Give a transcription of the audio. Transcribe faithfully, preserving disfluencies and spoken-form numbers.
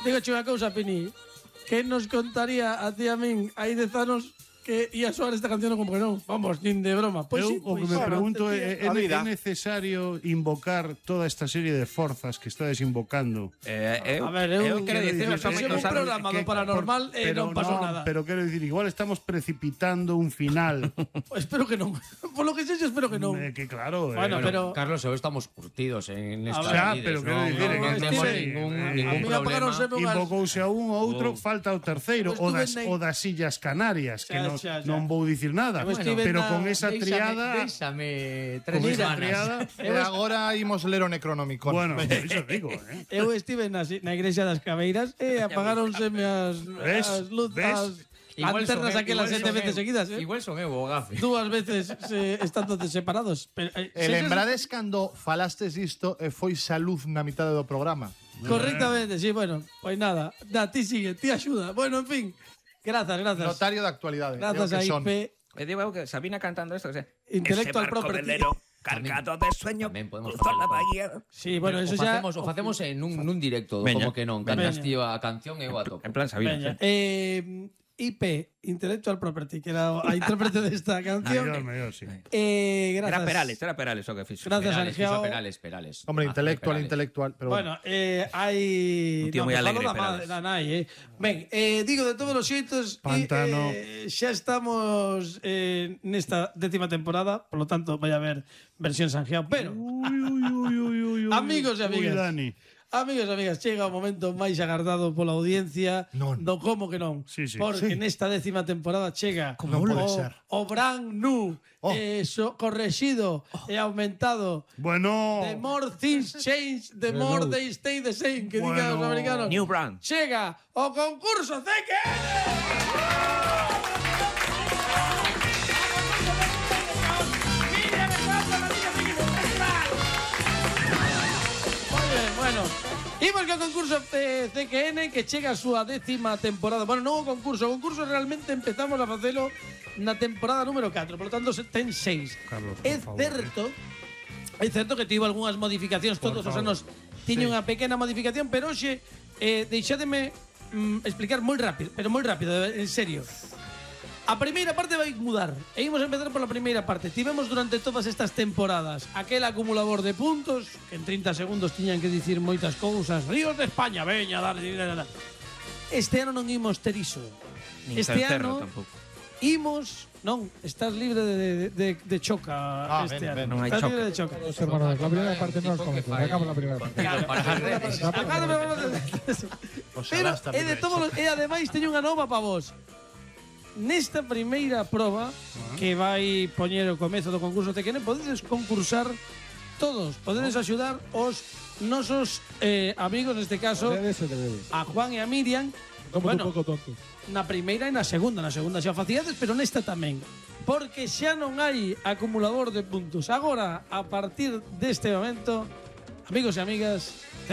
Digo unha cousa, Pini. Que nos contaría a ti a min hai dez anos que ia soar esta canción como que non? Vamos, nin de broma. Pois Eu, sí, o que pois me sí, pregunto te- é, é, é necesario invocar toda esta serie de forzas que estades invocando. Eh, eu, A ver, eu eu quero dicir, se somos un programa do paranormal e non pasou nada. Pero quero dicir, igual estamos precipitando un final. Espero que non. Por lo que sei, espero que non. Eh, que claro, Bueno, eh, pero Carlos, eu estamos curtidos en estas xa, lides, pero quero non, dicir, non, que non temos Steven, ningún, eh, ningún a mí problema. apagaronse unhas- invocouse a un ou outro, Oh. falta o terceiro, Eu o das, estuve o na- das Illas Canarias, que Xa, non, xa, xa. non vou dicir nada. Eu estive Pero na- con esa Déixame- triada, Déixame tres con esa semanas. triada, E agora imos ler o Necronomicon. bueno, iso digo, eh. Eu estive na, na igrexa das Cabeiras e apagáronse as, Ves? as luz, Ves? as Igual son lanternas eu, aquelas igual sete son veces eu. seguidas, eh? Igual son eu o gafe. Dúas veces se, estando separados. Pero, eh, E se- lembrades cando falastes isto e foi xa luz na mitade do programa? Correctamente, sí, bueno, pois nada. Da, ti sigue, ti axuda. Bueno, en fin. Grazas, grazas. Notario da actualidade. Grazas é o a que son. I P. E digo eu que Sabina cantando esto, que se... Intellectual Ese barco property. velero, cargado de sueño, Tamén podemos cruzó facer la un- bahía. Sí, bueno, o eso xa... facemos, o facemos en un, nun directo, Veña. como que non. Veña. Cantas tío a canción e eu a toco. En plan Sabina. Veña. sí. Eh, I P, Intellectual Property, que era a intérprete desta canción. Mellor, mellor, sí. Eh, grazas. Era Perales, era Perales o que fixo. Gracias, Perales, Sergio. fixo Perales, Perales. Hombre, Ah, intelectual, Perales. intelectual. Pero bueno. Bueno, eh, hai... Un tío moi que falo alegre, da, ma- Perales. da nai, eh. Ben, eh, digo, de todos os xeitos, Pantano. eh, xa estamos eh, nesta décima temporada, por lo tanto, vai haber versión Sanjeao, pero... Uy, uy, uy, uy, uy, uy. Amigos e Uy, amigas. Dani. Amigos e amigas, chega o momento máis agardado pola audiencia Non. do como que non. Sí, sí. Porque Sí. nesta décima temporada chega Como o, pode ser? o brand new, Oh. eh, so, correxido e aumentado. Bueno, The more things change, the more they stay the same, que digan os Bueno. americanos. New brand. Chega o concurso C Q N. Moi ben, bueno. Imos que o concurso eh, C Q N que chega a súa décima temporada. Bueno, non o concurso, o concurso realmente empezamos a facelo na temporada número catro, por lo tanto se ten seis. Carlos, por É favor, certo, é certo que tivo algunhas modificacións, todos os anos tiña unha pequena modificación, pero hoxe eh, deixádeme mm, explicar moi rápido, pero moi rápido, en serio. A primeira parte vai mudar. E imos empezar pola primeira parte. Tivemos durante todas estas temporadas aquel acumulador de puntos que en treinta segundos tiñan que dicir moitas cousas. Ríos de España, veña, dar, dar, dar. Este ano non imos ter iso. Nin Este Cencerro ano tampouco. imos, non, estás libre de, de, de choca Ah, este ben, ben. ano. Non hai Estás choca. libre de choca. Los hermanos, la primera parte no es como que acaba la primera parte. Claro, Para as redes. Pero é de todos los, e ademais teño unha nova para vos. Nesta primeira proba que vai poñer o comezo do concurso C Q N, podedes concursar todos, podedes axudar os nosos eh, amigos, neste caso Debes o deberes. a Juan e a Miriam. Somos Bueno, un pouco tontos. na primeira e na segunda, na segunda xa o facíades, pero nesta tamén. Porque xa non hai acumulador de puntos. Agora, a partir deste momento, amigos e amigas,